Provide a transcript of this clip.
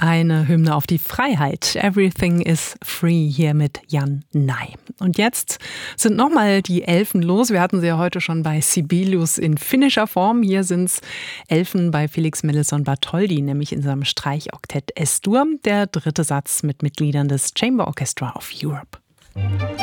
Eine Hymne auf die Freiheit. Everything is free hier mit Jan Ney. Und jetzt sind nochmal die Elfen los. Wir hatten sie ja heute schon bei Sibelius in finnischer Form. Hier sind es Elfen bei Felix Mendelssohn Bartholdy, nämlich in seinem Streichoktett S-Dur. Der dritte Satz mit Mitgliedern des Chamber Orchestra of Europe.